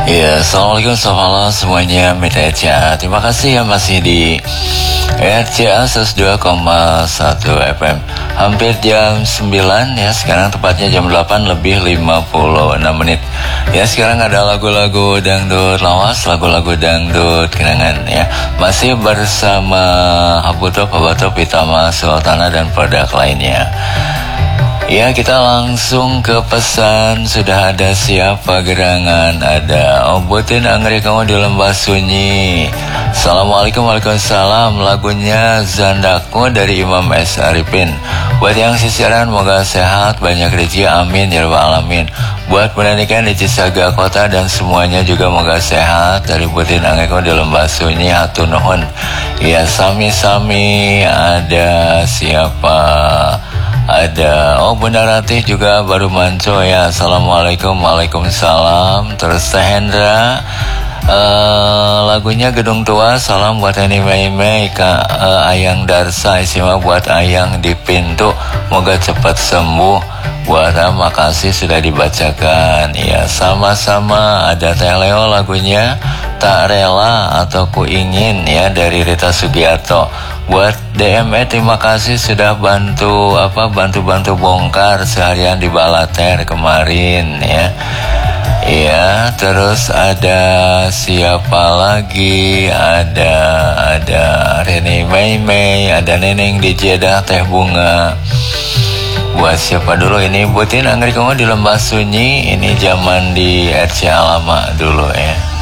Ya, Assalamualaikum, selamat malam semuanya, Mita RCA. Terima kasih yang masih di RCA 102,1 FM. Hampir jam 9 ya, sekarang tepatnya jam 8 lebih 56 menit. Ya, sekarang ada lagu-lagu dangdut lawas, lagu-lagu dangdut kenangan ya. Masih bersama Habuto, Pabato, Pitama, Sultana dan produk lainnya. Ya, kita langsung ke pesan. Sudah ada siapa gerangan? Ada Obotin Anggrek Kamu di Lembah Sunyi. Assalamualaikum, waalaikumsalam. Lagunya Zandaku dari Imam S. Arifin. Buat yang sisiran moga sehat, banyak rezeki, amin ya rabbal alamin. Buat pendidikan di Cisaga Kota dan semuanya juga moga sehat. Dari Botin Anggrek Kamu di Lembah Sunyi, hatur nuhun. Ya, sami-sami. Ada siapa? Ada Bunda Ratih juga baru manco ya. Assalamualaikum, waalaikumsalam. Terus Teh Hendra, lagunya Gedung Tua. Salam buat Eni Mei Kak Ayang Darsa. Isinya buat Ayang di pintu, moga cepat sembuh. Buat makasih sudah dibacakan. Ya, sama-sama. Ada Teh Leo, lagunya Tak Rela atau Ku Ingin ya dari Rita Sugiarto. Buat DME, terima kasih sudah bantu bongkar seharian di Balater kemarin ya. Iya, terus ada siapa lagi? Ada Rene Mei, ada Neneng di Jeddah, Teh Bunga. Buat siapa dulu ini? Buatin Anggrek Kamu di Lembah Sunyi. Ini zaman di RCA lama dulu ya.